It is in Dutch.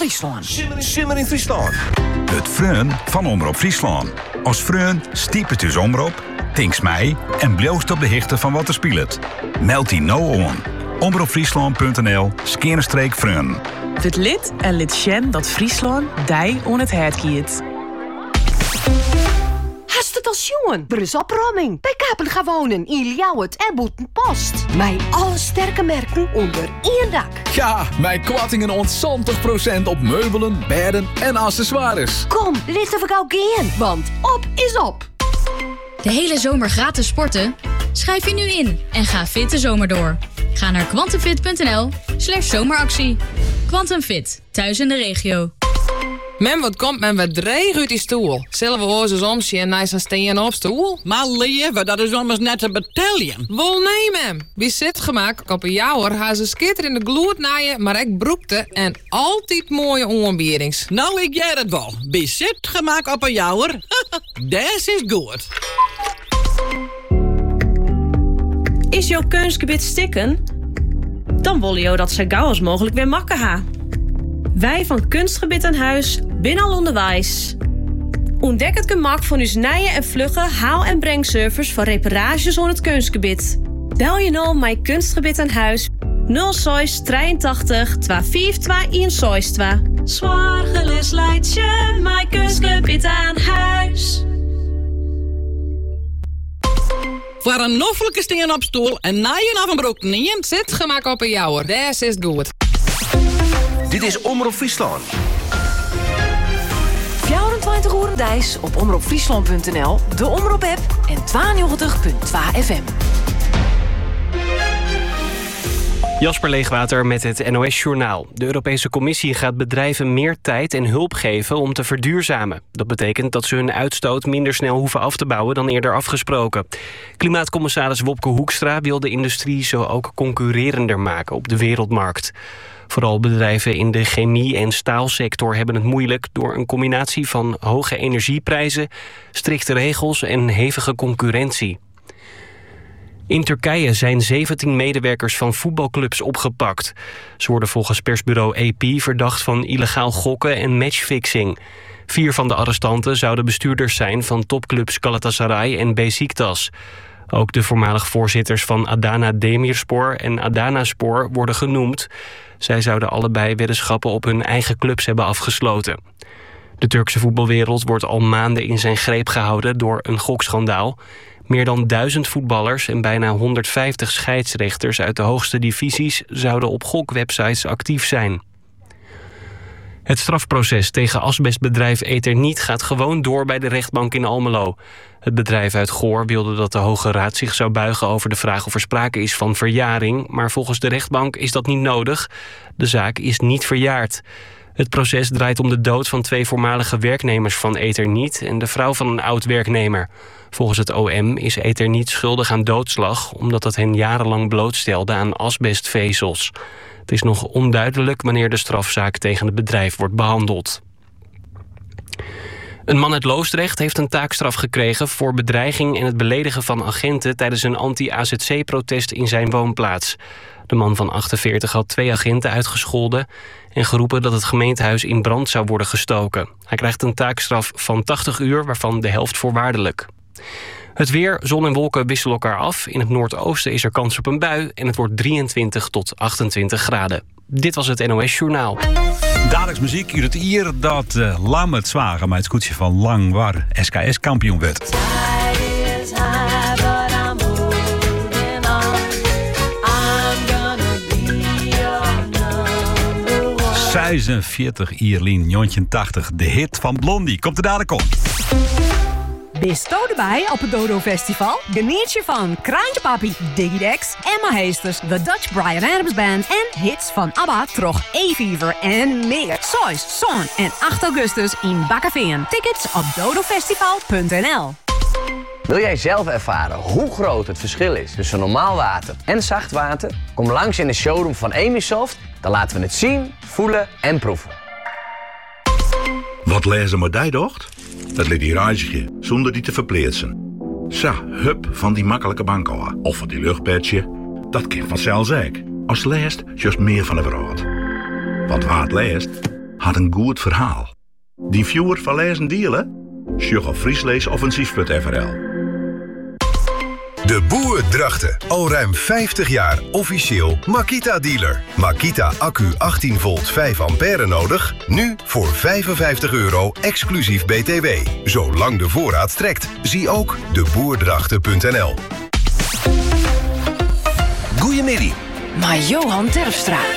Friesland. Simmer in Friesland. Het Freun van Omroep Friesland. Als Freun stiep het dus omroep, tinks mij en bloost op de hichte van wat er speelt. Meld die nou aan. omroepfriesland.nl/Freun. Het lid en lid Sjen dat Friesland dij on het hert kiet. Hast het als jongen? Er is opromming. Bij Kapel gaan wonen in Ljouwert en Boetenpost. Met alle sterke merken onder één dak. Ja, mijn kwattingen ontzontig % op meubelen, bedden en accessoires. Kom, lichten we gauw gaan, want op is op. De hele zomer gratis sporten? Schrijf je nu in en ga fit de zomer door. Ga naar quantumfit.nl/zomeractie. Quantum Fit, thuis in de regio. Men, wat komt men wat dreig uit die stoel? Zullen we oorzaak omzien en nice steen op stoel? Maar lieve, dat is ommers net een battalion. Wel nee, mem. Wie zit gemaakt op een jouwer, haar ze skitter in de gloed naaien, maar ik broekte en altijd mooie onbierings. Nou, ik jij het wel. Wie zit gemaakt op een jouwer? Des is goed. Is jouw keusgebied stikken? Dan willen jou dat zo gauw als mogelijk weer makken ha. Wij van Kunstgebied aan Huis binnen al onderwijs. Ontdek het gemak van uw nije en vlugge haal- en brengservice voor reparages aan het Kunstgebied. Bel je nou mijn Kunstgebied aan Huis 06 83 25 162. Zwaar gelis leidt je mijn Kunstgebied aan Huis. Voor een noffelijke steen op stoel en naaien af een broek niet. Zit gemaakt op een jouwer, des is goed. Dit is Omroep Friesland. 24 uur dijs op omroepfriesland.nl, de Omroep-app en 92.2 FM. Jasper Leegwater met het NOS-journaal. De Europese Commissie gaat bedrijven meer tijd en hulp geven om te verduurzamen. Dat betekent dat ze hun uitstoot minder snel hoeven af te bouwen dan eerder afgesproken. Klimaatcommissaris Wopke Hoekstra wil de industrie zo ook concurrerender maken op de wereldmarkt. Vooral bedrijven in de chemie- en staalsector hebben het moeilijk door een combinatie van hoge energieprijzen, strikte regels en hevige concurrentie. In Turkije zijn 17 medewerkers van voetbalclubs opgepakt. Ze worden volgens persbureau AP verdacht van illegaal gokken en matchfixing. 4 van de arrestanten zouden bestuurders zijn van topclubs Galatasaray en Beşiktaş. Ook de voormalig voorzitters van Adana Demirspor en Adanaspor worden genoemd. Zij zouden allebei weddenschappen op hun eigen clubs hebben afgesloten. De Turkse voetbalwereld wordt al maanden in zijn greep gehouden door een gokschandaal. Meer dan 1000 voetballers en bijna 150 scheidsrechters uit de hoogste divisies zouden op gokwebsites actief zijn. Het strafproces tegen asbestbedrijf Eternit gaat gewoon door bij de rechtbank in Almelo. Het bedrijf uit Goor wilde dat de Hoge Raad zich zou buigen over de vraag of er sprake is van verjaring, maar volgens de rechtbank is dat niet nodig. De zaak is niet verjaard. Het proces draait om de dood van 2 voormalige werknemers van Eternit en de vrouw van een oud-werknemer. Volgens het OM is Eternit schuldig aan doodslag omdat het hen jarenlang blootstelde aan asbestvezels. Het is nog onduidelijk wanneer de strafzaak tegen het bedrijf wordt behandeld. Een man uit Loosdrecht heeft een taakstraf gekregen voor bedreiging en het beledigen van agenten tijdens een anti-AZC-protest in zijn woonplaats. De man van 48 had 2 agenten uitgescholden en geroepen dat het gemeentehuis in brand zou worden gestoken. Hij krijgt een taakstraf van 80 uur, waarvan de helft voorwaardelijk. Het weer, zon en wolken wisselen elkaar af. In het noordoosten is er kans op een bui en het wordt 23 tot 28 graden. Dit was het NOS Journaal. Dagelijks muziek uit het ier dat Lammert Zwager met het scootje van Langwar SKS kampioen werd. 46 Ierlien, 89, de hit van Blondie. Komt er dadelijk op. Bist u erbij op het Dodo Festival? Geniet je van Kraantje Papi, Diggy Dex, Emma Heesters, The Dutch Bryan Adams Band en hits van ABBA, Trog, E-Fever en meer. 6, 7 en 8 augustus in Bakkeveen. Tickets op dodofestival.nl. Wil jij zelf ervaren hoe groot het verschil is tussen normaal water en zacht water? Kom langs in de showroom van Emisoft, dan laten we het zien, voelen en proeven. Wat lezen maar die docht? Dat liet die reisje, zonder die te verpleetsen. Sa, hup van die makkelijke bankoa of van die luchtpetje. Dat kind vanzelfs ik. Als leest, juist meer van de wereld. Want waar het leest, had een goed verhaal. Die viewer van lezen delen? Sjugg op friesleesoffensief.nl. De Boer Drachten. Al ruim 50 jaar officieel Makita-dealer. Makita accu 18 volt 5 ampère nodig? Nu voor €55 exclusief BTW. Zolang de voorraad strekt. Zie ook deboerdrachten.nl. Goeiemiddag. Maar Johan Terpstra.